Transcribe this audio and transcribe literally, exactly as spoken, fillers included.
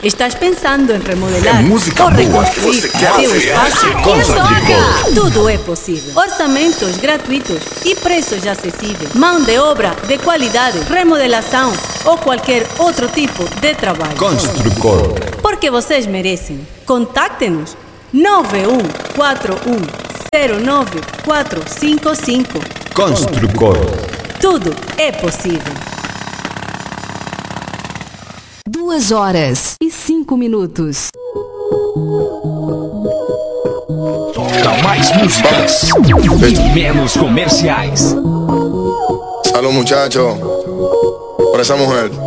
¿Estás pensando en remodelar É música o boa. reconstruir Você quer teu fazer espaço? Construcor. Tudo é possível. Orçamentos gratuitos e preços acessíveis. Mão de obra de qualidade, remodelação ou qualquer outro tipo de trabalho. Construcor. Porque vocês merecem. Contacte-nos nove um quatro um zero nove quatro cinco cinco. Construcor. Tudo é possível. Duas horas e cinco minutos. Toca mais músicas e menos comerciais. Salud, muchachos, por esa mujer.